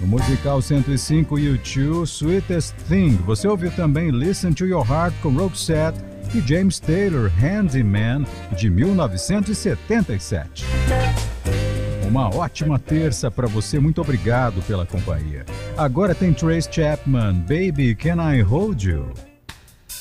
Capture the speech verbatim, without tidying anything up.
No musical cento e cinco, U dois, Sweetest Thing. Você ouviu também Listen to Your Heart com Roxette e James Taylor, Handyman, de mil novecentos e setenta e sete. Uma ótima terça para você, muito obrigado pela companhia. Agora tem Trace Chapman, Baby Can I Hold You?